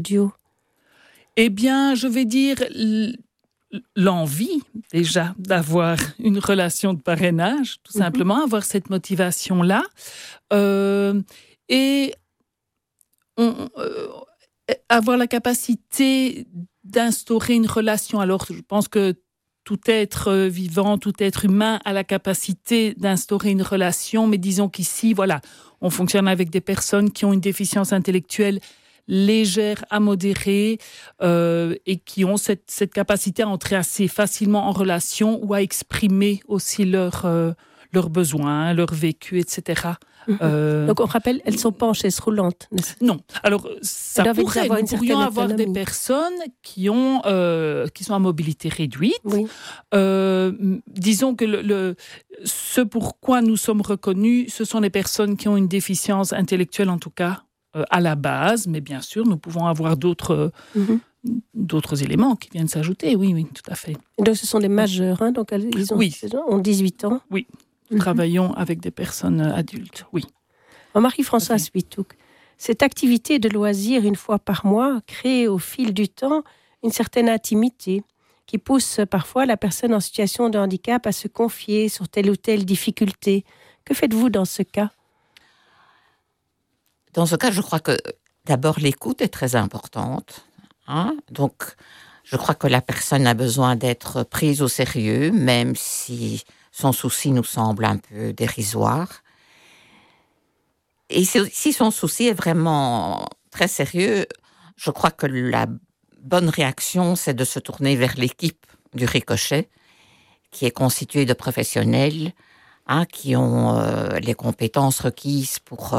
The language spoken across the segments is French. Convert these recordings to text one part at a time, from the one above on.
duo? Eh bien, je vais dire l'envie déjà d'avoir une relation de parrainage, tout simplement, avoir cette motivation-là. Et avoir la capacité d'instaurer une relation. Alors, je pense que tout être vivant, tout être humain a la capacité d'instaurer une relation, mais disons qu'ici, voilà, on fonctionne avec des personnes qui ont une déficience intellectuelle légère à modérée et qui ont cette capacité à entrer assez facilement en relation ou à exprimer aussi leurs besoins, leur vécu, etc. Donc on rappelle, elles ne sont pas en chaise roulante, n'est-ce pas? Non. Alors, nous pourrions avoir des personnes qui sont à mobilité réduite. Oui. Disons que ce pourquoi nous sommes reconnus, ce sont les personnes qui ont une déficience intellectuelle, en tout cas, à la base. Mais bien sûr, nous pouvons avoir d'autres éléments qui viennent s'ajouter. Oui, tout à fait. Et donc, ce sont des majeurs, hein, donc ils ont 18 ans. Oui. Nous travaillons avec des personnes adultes, oui. Marie-Françoise Withouk, cette activité de loisir une fois par mois crée au fil du temps une certaine intimité qui pousse parfois la personne en situation de handicap à se confier sur telle ou telle difficulté. Que faites-vous dans ce cas? Dans ce cas, je crois que d'abord l'écoute est très importante. Hein? Donc, je crois que la personne a besoin d'être prise au sérieux, même si son souci nous semble un peu dérisoire. Et si son souci est vraiment très sérieux, je crois que la bonne réaction, c'est de se tourner vers l'équipe du Ricochet, qui est constituée de professionnels qui ont les compétences requises pour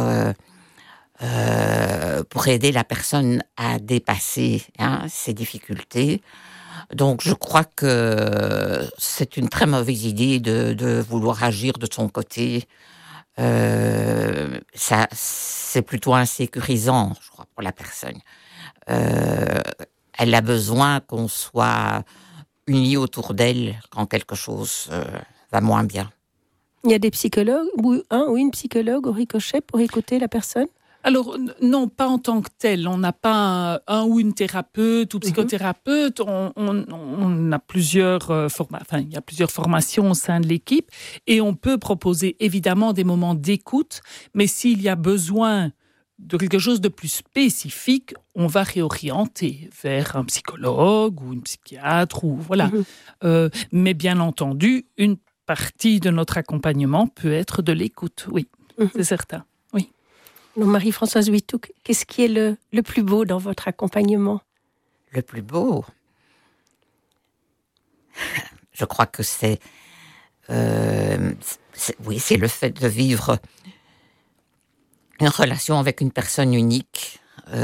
aider la personne à dépasser ses difficultés. Donc, je crois que c'est une très mauvaise idée de vouloir agir de son côté. Ça, c'est plutôt insécurisant, je crois, pour la personne. Elle a besoin qu'on soit unis autour d'elle quand quelque chose va moins bien. Il y a des psychologues, ou une psychologue au Ricochet pour écouter la personne? Alors, non, pas en tant que tel. On n'a pas un ou une thérapeute ou psychothérapeute. On a plusieurs il y a plusieurs formations au sein de l'équipe et on peut proposer évidemment des moments d'écoute, mais s'il y a besoin de quelque chose de plus spécifique, on va réorienter vers un psychologue ou une psychiatre ou voilà. Mais bien entendu, une partie de notre accompagnement peut être de l'écoute, oui, c'est certain. Donc Marie-Françoise Withouk, qu'est-ce qui est le plus beau dans votre accompagnement? Le plus beau, je crois que c'est le fait de vivre une relation avec une personne unique.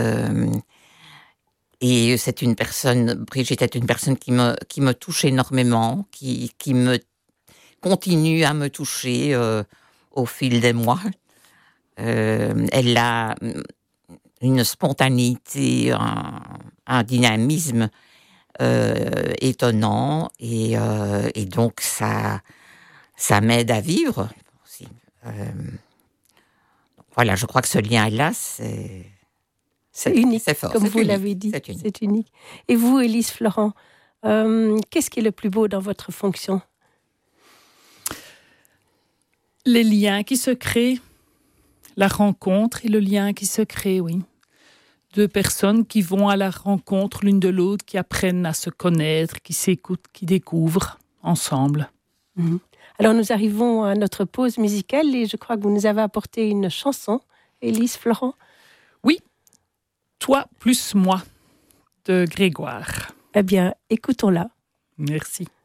Et c'est une personne, Brigitte est une personne qui me touche énormément, qui me continue à me toucher au fil des mois. Elle a une spontanéité, un dynamisme étonnant et donc ça m'aide à vivre aussi. Voilà, je crois que ce lien-là, c'est unique, c'est fort, comme c'est vous unique, l'avez dit. C'est unique. Et vous, Élise Florent, qu'est-ce qui est le plus beau dans votre fonction? Les liens qui se créent. La rencontre et le lien qui se crée, oui. Deux personnes qui vont à la rencontre l'une de l'autre, qui apprennent à se connaître, qui s'écoutent, qui découvrent ensemble. Alors nous arrivons à notre pause musicale et je crois que vous nous avez apporté une chanson, Élise Florent. Oui, Toi plus moi, de Grégoire. Eh bien, écoutons-la. Merci.